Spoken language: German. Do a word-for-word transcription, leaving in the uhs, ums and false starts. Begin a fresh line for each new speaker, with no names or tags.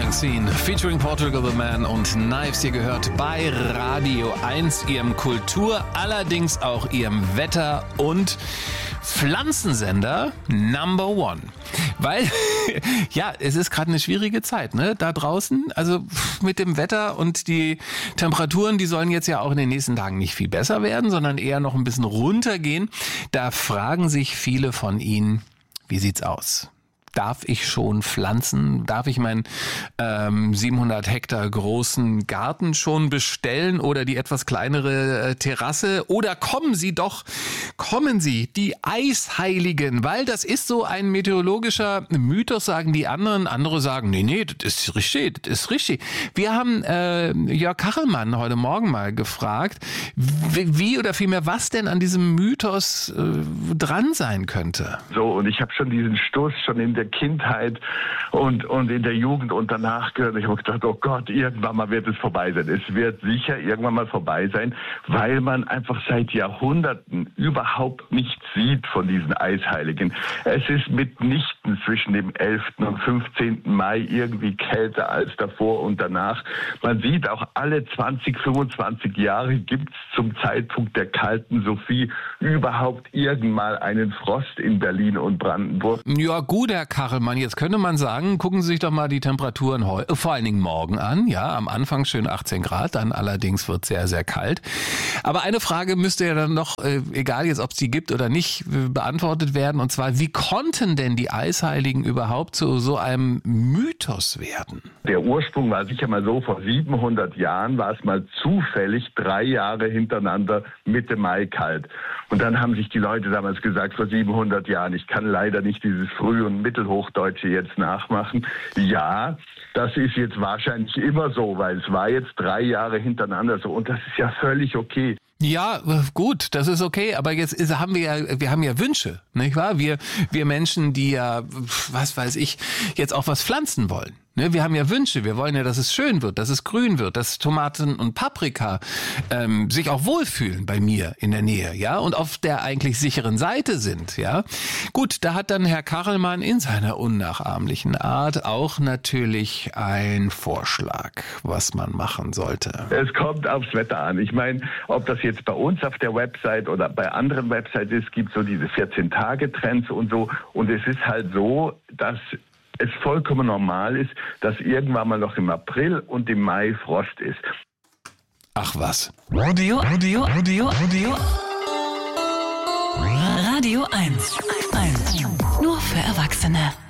Scene featuring Portugal the Man und Knives. Ihr gehört bei Radio eins, Ihrem Kultur, allerdings auch Ihrem Wetter- und Pflanzensender Number One. Weil, ja, es ist gerade eine schwierige Zeit, ne, da draußen. Also mit dem Wetter und die Temperaturen, die sollen jetzt ja auch in den nächsten Tagen nicht viel besser werden, sondern eher noch ein bisschen runtergehen. Da fragen sich viele von Ihnen, wie sieht's aus? Darf ich schon pflanzen? Darf ich meinen ähm, siebenhundert Hektar großen Garten schon bestellen oder die etwas kleinere äh, Terrasse? Oder kommen Sie doch, kommen Sie, die Eisheiligen, weil das ist so ein meteorologischer Mythos, sagen die anderen. Andere sagen, nee, nee, das ist richtig, das ist richtig. Wir haben äh, Jörg Kachelmann heute Morgen mal gefragt, wie, wie oder vielmehr was denn an diesem Mythos äh, dran sein könnte.
So, und ich habe schon diesen Stoß schon in der Kindheit und, und in der Jugend und danach gehört. Ich habe gedacht, oh Gott, irgendwann mal wird es vorbei sein. Es wird sicher irgendwann mal vorbei sein, weil man einfach seit Jahrhunderten überhaupt nichts sieht von diesen Eisheiligen. Es ist mitnichten zwischen dem elften und fünfzehnten Mai irgendwie kälter als davor und danach. Man sieht auch alle zwanzig, fünfundzwanzig Jahre gibt es zum Zeitpunkt der kalten Sophie überhaupt irgendwann mal einen Frost in Berlin und Brandenburg.
Ja gut, Herr Kachelmann, jetzt könnte man sagen, gucken Sie sich doch mal die Temperaturen heute, vor allen Dingen morgen an. Ja, am Anfang schön achtzehn Grad, dann allerdings wird es sehr, sehr kalt. Aber eine Frage müsste ja dann noch, äh, egal jetzt, ob es die gibt oder nicht, äh, beantwortet werden. Und zwar, wie konnten denn die Eisheiligen überhaupt zu so einem Mythos werden?
Der Ursprung war sicher mal so, vor siebenhundert Jahren war es mal zufällig drei Jahre hintereinander Mitte Mai kalt. Und dann haben sich die Leute damals gesagt, vor siebenhundert Jahren, ich kann leider nicht dieses Früh- und Mittelhochdeutsche jetzt nachmachen. Ja, das ist jetzt wahrscheinlich immer so, weil es war jetzt drei Jahre hintereinander so und das ist ja völlig okay.
Ja, gut, das ist okay, aber jetzt ist, haben wir ja, wir haben ja Wünsche, nicht wahr? Wir, wir Menschen, die ja, was weiß ich, jetzt auch was pflanzen wollen. Ne, wir haben ja Wünsche, wir wollen ja, dass es schön wird, dass es grün wird, dass Tomaten und Paprika ähm, sich auch wohlfühlen bei mir in der Nähe, ja, und auf der eigentlich sicheren Seite sind, ja. Gut, da hat dann Herr Kachelmann in seiner unnachahmlichen Art auch natürlich einen Vorschlag, was man machen sollte.
Es kommt aufs Wetter an. Ich meine, ob das jetzt bei uns auf der Website oder bei anderen Websites ist, gibt so diese vierzehn-Tage-Trends und so. Und es ist halt so, dass es vollkommen normal ist, dass irgendwann mal noch im April und im Mai Frost ist.
Ach was.
Radio, Radio, Radio, Radio. Radio eins. eins. Nur für Erwachsene.